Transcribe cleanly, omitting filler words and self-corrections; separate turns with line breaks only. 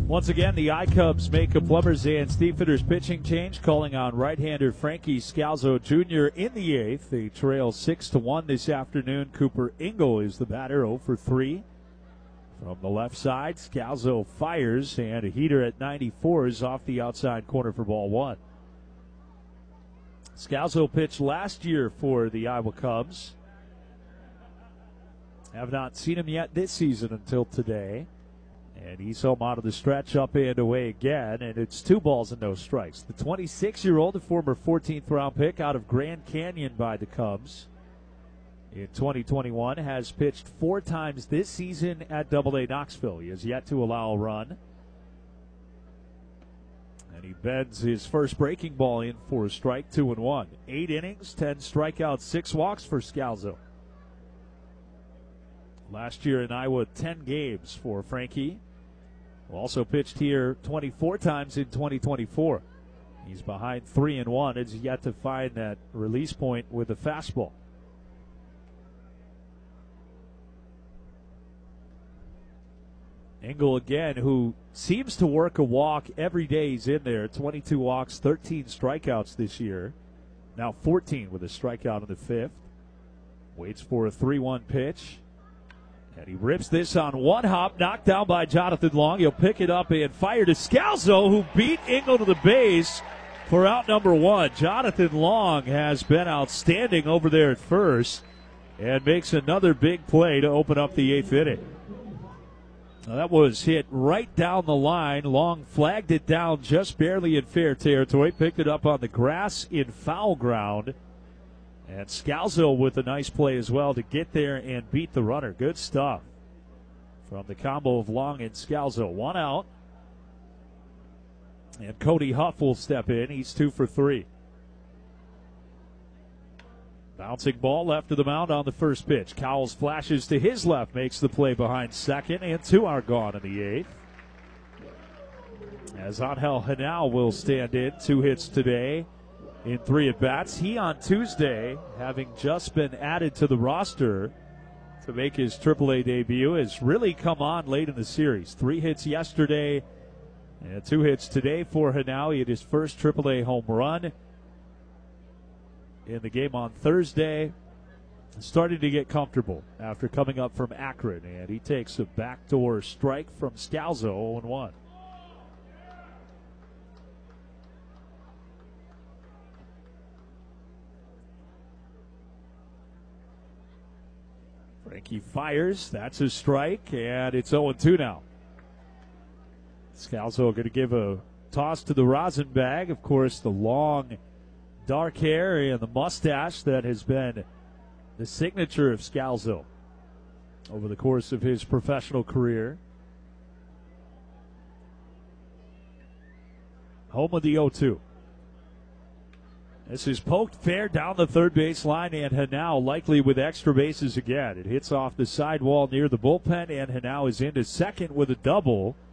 Once again, the I-Cubs make a Plumbers and Stevefitters pitching change, calling on right-hander Frankie Scalzo Jr. in the eighth. They trail 6-1 this afternoon. Cooper Ingle is the batter, 0 for 3. From the left side, Scalzo fires, and a heater at 94 is off the outside corner for ball one. Scalzo pitched last year for the Iowa Cubs. Have not seen him yet this season until today. And he's home out of the stretch, up and away again, and it's 2 balls and no strikes. The 26-year-old, a former 14th round pick out of Grand Canyon by the Cubs in 2021, has pitched 4 times this season at AA Knoxville. He has yet to allow a run. And he bends his first breaking ball in for a strike, 2-1. 8 innings, 10 strikeouts, 6 walks for Scalzo. Last year in Iowa, 10 games for Frankie. Also pitched here 24 times in 2024. He's behind 3-1. It's yet to find that release point with a fastball. Ingle again, who seems to work a walk every day he's in there. 22 walks, 13 strikeouts this year. Now 14 with a strikeout in the 5th. Waits for a 3-1 pitch. And he rips this on one hop, knocked down by Jonathan Long. He'll pick it up and fire to Scalzo, who beat Ingle to the base for out number 1. Jonathan Long has been outstanding over there at first and makes another big play to open up the 8th inning. Now that was hit right down the line. Long flagged it down just barely in fair territory, picked it up on the grass in foul ground. And Scalzo with a nice play as well to get there and beat the runner. Good stuff from the combo of Long and Scalzo. 1 out. And Cody Huff will step in. He's 2 for 3. Bouncing ball left of the mound on the first pitch. Cowles flashes to his left, makes the play behind second, and 2 are gone in the 8th. As Angel Henao will stand in, 2 hits today in 3 at-bats. He on Tuesday, having just been added to the roster to make his AAA debut, has really come on late in the series. 3 hits yesterday and 2 hits today for Henao. He had his first AAA home run in the game on Thursday. Starting to get comfortable after coming up from Akron, and he takes a backdoor strike from Scalzo, 0-1. Frankie fires. That's a strike, and it's 0-2 now. Scalzo going to give a toss to the rosin bag. Of course, the long, dark hair and the mustache that has been the signature of Scalzo over the course of his professional career. Home of the 0-2. This is poked fair down the third base line, and Henao likely with extra bases again. It hits off the sidewall near the bullpen, and Henao is into second with a double.